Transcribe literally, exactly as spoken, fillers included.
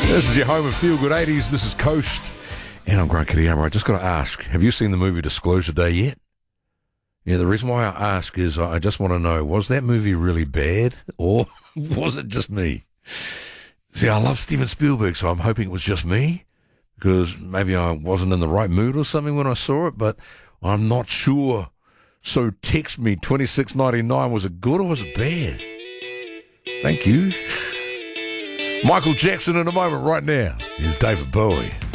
This is your home of Feel Good eighties. This is Coast. And I'm Grant Kitayama. I just got to ask, have you seen the movie Disclosure Day yet? Yeah, the reason why I ask is I just want to know, was that movie really bad or was it just me? See, I love Steven Spielberg, so I'm hoping it was just me because maybe I wasn't in the right mood or something when I saw it, but I'm not sure. So text me, twenty-six ninety-nine, was it good or was it bad? Thank you. Michael Jackson in a moment right now. Here's David Bowie.